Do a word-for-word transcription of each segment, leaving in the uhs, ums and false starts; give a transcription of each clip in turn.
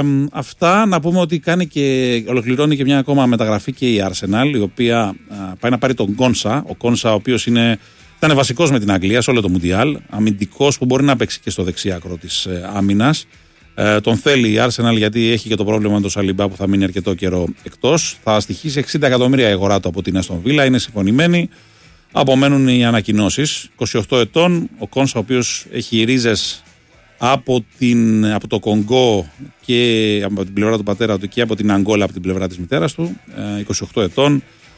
αυτά να πούμε ότι κάνει και ολοκληρώνει και μια ακόμα μεταγραφή και η Arsenal, η οποία α, πάει να πάρει τον Κόνσα. Ο Κόνσα, ο οποίος είναι, ήταν βασικός με την Αγγλία σε όλο το Μουντιάλ, αμυντικός που μπορεί να παίξει και στο δεξί άκρο της ε, άμυνας. Ε, τον θέλει η Arsenal γιατί έχει και το πρόβλημα με τον Σαλιμπά που θα μείνει αρκετό καιρό εκτός. Θα στοιχήσει εξήντα εκατομμύρια η αγορά του από την Αστον Βίλα, είναι συμφωνημένοι. Απομένουν οι ανακοινώσεις. είκοσι οκτώ ετών, ο Κόνσα, ο οποίος έχει ρίζες από, την, από το Κονγκό και από την πλευρά του πατέρα του και από την Αγγόλα από την πλευρά της μητέρας του, είκοσι οκτώ ετών,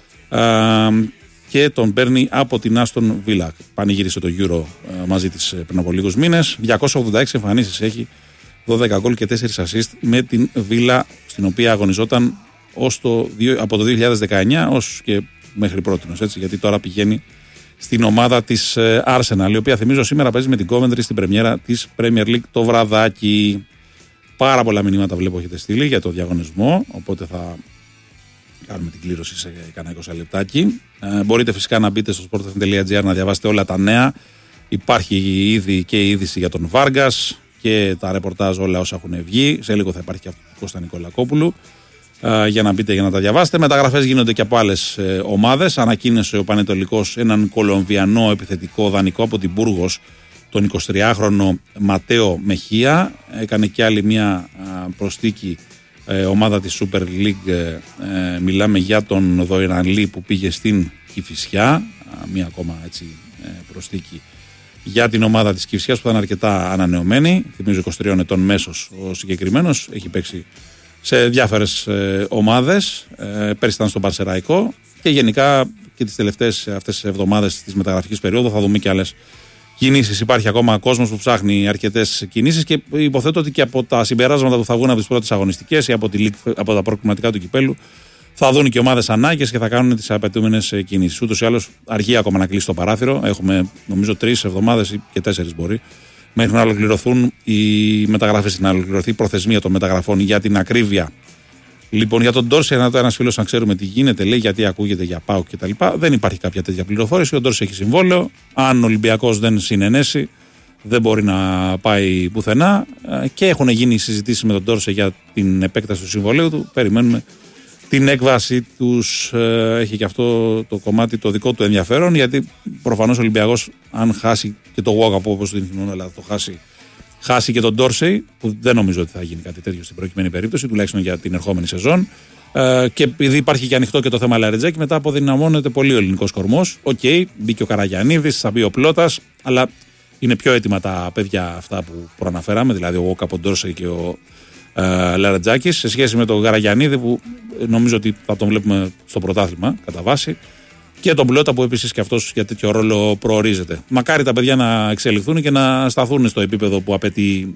και τον παίρνει από την Άστον Βίλα. Πανηγύρισε το Euro μαζί της πριν από λίγους μήνες. διακόσιες ογδόντα έξι εμφανίσεις έχει, δώδεκα γκολ και τέσσερα assist με την Βίλα, στην οποία αγωνιζόταν ως το, από το δύο χιλιάδες δεκαεννιά ως και μέχρι πρότινος, έτσι, γιατί τώρα πηγαίνει στην ομάδα της Arsenal, η οποία θυμίζω σήμερα παίζει με την Coventry στην πρεμιέρα της Premier League το βραδάκι. Πάρα πολλά μηνύματα βλέπω έχετε στείλει για το διαγωνισμό, οπότε θα κάνουμε την κλήρωση σε κανένα είκοσι λεπτάκι. Ε, μπορείτε φυσικά να μπείτε στο sportfm.gr να διαβάσετε όλα τα νέα. Υπάρχει ήδη και η είδηση για τον Βάργκας και τα ρεπορτάζ όλα όσα έχουν βγει. Σε λίγο θα υπάρχει και αυτό του Κώστα Νικολακόπουλου. Uh, για να μπείτε για να τα διαβάσετε. Μεταγραφές γίνονται και από άλλες ε, ομάδες. Ανακοίνωσε ο Πανετολικός έναν Κολομβιανό επιθετικό δανεικό από την Μπούργος, τον εικοσιτριάχρονο Ματέο Μεχία. Έκανε και άλλη μια uh, προσθήκη ε, ομάδα της Super League. Ε, μιλάμε για τον Δοϊρανλή που πήγε στην Κηφισιά. Uh, μια ακόμα έτσι ε, προσθήκη για την ομάδα της Κηφισιάς που θα είναι αρκετά ανανεωμένη. Θυμίζω είκοσι τριών ετών μέσος ο συγκεκριμένος. Έχει παίξει σε διάφορες ε, ομάδες, ε, πέρυσι ήταν στον Παρσεραϊκό και γενικά και τις τελευταίες αυτές τις εβδομάδες της μεταγραφικής περίοδου θα δούμε και άλλες κινήσεις. Υπάρχει ακόμα κόσμος που ψάχνει αρκετές κινήσεις και υποθέτω ότι και από τα συμπεράσματα που θα βγουν από τις πρώτες αγωνιστικές ή από, τη, από τα προκριματικά του κυπέλου θα δουν και ομάδες ανάγκες και θα κάνουν τις απαιτούμενες κινήσεις. Ούτως ή άλλως αργεί ακόμα να κλείσει το παράθυρο. Έχουμε νομίζω τρεις εβδομάδες και τέσσερις μπορεί, μέχρι να ολοκληρωθούν οι μεταγραφές, να ολοκληρωθεί η προθεσμία των μεταγραφών για την ακρίβεια. Λοιπόν, για τον Ντόρσε, ένα φίλο, αν ξέρουμε τι γίνεται, λέει γιατί ακούγεται για ΠΑΟΚ κτλ. Δεν υπάρχει κάποια τέτοια πληροφόρηση. Ο Ντόρσε έχει συμβόλαιο. Αν ο Ολυμπιακός δεν συνενέσει, δεν μπορεί να πάει πουθενά. Και έχουν γίνει συζητήσεις με τον Ντόρσε για την επέκταση του συμβολέου του. Περιμένουμε την έκβαση τους. Έχει και αυτό το κομμάτι το δικό του ενδιαφέρον, γιατί προφανώς ο Ολυμπιακός, αν χάσει και το Walk όπως την θυμούν, αλλά το χάσει, χάσει και τον Ντόρσεϊ, που δεν νομίζω ότι θα γίνει κάτι τέτοιο στην προκειμένη περίπτωση, τουλάχιστον για την ερχόμενη σεζόν. Ε, και επειδή υπάρχει και ανοιχτό και το θέμα Λαρετζάκη, μετά αποδυναμώνεται πολύ ο ελληνικός κορμός. Οκ, okay, μπήκε ο Καραγιαννίδης, θα μπει ο Πλώτας, αλλά είναι πιο έτοιμα τα παιδιά αυτά που προαναφέραμε, δηλαδή ο Walk, ο Ντόρσεϊ και ο Uh, Λαρετζάκης, σε σχέση με τον Καραγιαννίδη που νομίζω ότι θα τον βλέπουμε στο πρωτάθλημα κατά βάση, και τον Πλώτα που επίσης και αυτός για τέτοιο ρόλο προορίζεται. Μακάρι τα παιδιά να εξελιχθούν και να σταθούν στο επίπεδο που απαιτεί,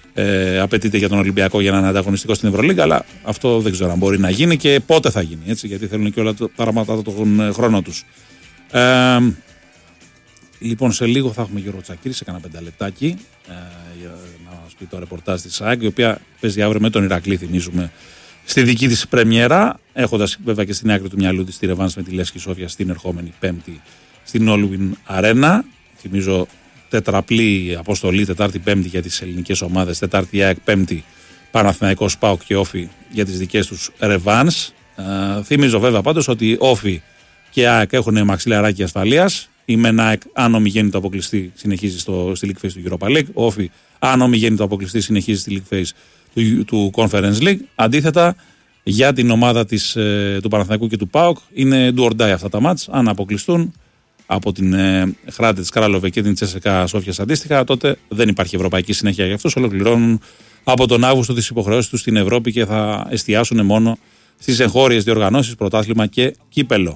ε, απαιτείται για τον Ολυμπιακό για να είναι ανταγωνιστικό στην Ευρωλίγκα, αλλά αυτό δεν ξέρω αν μπορεί να γίνει και πότε θα γίνει, έτσι, γιατί θέλουν και όλα τα πράγματα τον χρόνο τους. Ε, λοιπόν, σε λίγο θα έχουμε Γιώργο Τσακίρη, σε κανένα πενταλεπτάκι, ε, για να μας πει το ρεπορτάζ της ΑΕΚ, η οποία παίζει αύριο με τον Ηρακλή, θυμίζουμε, στη δική της πρεμιέρα, έχοντας βέβαια και στην άκρη του μυαλού της τη ρεβάνς με τη Λέσχη Σόφια στην ερχόμενη Πέμπτη στην Allwyn Arena. Θυμίζω τετραπλή αποστολή, Τετάρτη-Πέμπτη για τις ελληνικές ομάδες, Τετάρτη ΑΕΚ, Πέμπτη Παναθηναϊκός, ΠΑΟΚ και Όφη για τις δικές τους ρεβάνς. Ε, θυμίζω βέβαια πάντως ότι Όφη και ΑΕΚ έχουν μαξιλαράκι ασφαλείας. Η ΜΕΝ ΑΕΚ, αν ομιγέννητο αποκλειστή, συνεχίζει στο, στη League Phase του Europa League. Όφη, αν ομιγέννητο αποκλειστή, συνεχίζει στη League Phase του, του Conference League. Αντίθετα, για την ομάδα της, ε, του Παναθηναϊκού και του ΠΑΟΚ είναι do or die αυτά τα μάτς. Αν αποκλειστούν από την ε, Χράτε της Κράλοβε και την Τσέσσεκα Σόφιας αντίστοιχα, τότε δεν υπάρχει ευρωπαϊκή συνέχεια για αυτούς. Ολοκληρώνουν από τον Αύγουστο τις υποχρεώσεις τους στην Ευρώπη και θα εστιάσουν μόνο στις εγχώριες διοργανώσεις, πρωτάθλημα και κύπελο.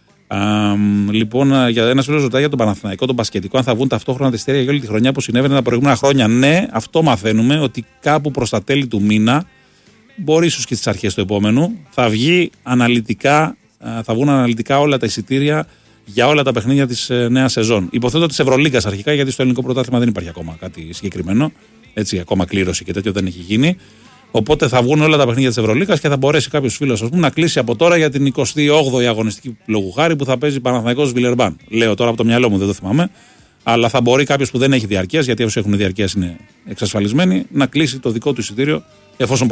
Α, λοιπόν, για ένα φίλο ρωτάει για τον Παναθηναϊκό, τον μπασκετικό, αν θα βγουν ταυτόχρονα τα εισιτήρια για όλη τη χρονιά που συνέβαινε τα προηγούμενα χρόνια. Ναι, αυτό μαθαίνουμε, ότι κάπου προς τα τέλη του μήνα, μπορεί ίσως και στις αρχές του επόμενου, θα βγει αναλυτικά, θα βγουν αναλυτικά όλα τα εισιτήρια για όλα τα παιχνίδια της νέας σεζόν. Υποθέτω της Ευρωλίγκας αρχικά, γιατί στο ελληνικό πρωτάθλημα δεν υπάρχει ακόμα κάτι συγκεκριμένο. Έτσι, ακόμα κλήρωση και τέτοιο δεν έχει γίνει. Οπότε θα βγουν όλα τα παιχνίδια της Ευρωλίγκας και θα μπορέσει κάποιος φίλος να κλείσει από τώρα για την εικοστή όγδοη αγωνιστική λόγου χάρη που θα παίζει Παναθηναϊκός Βιλερμπάν. Λέω τώρα από το μυαλό μου, δεν το θυμάμαι. Αλλά θα μπορεί κάποιος που δεν έχει διαρκείας, γιατί όσοι έχουν διαρκείας είναι εξασφαλισμένοι, να κλείσει το δικό του εισιτήριο εφόσον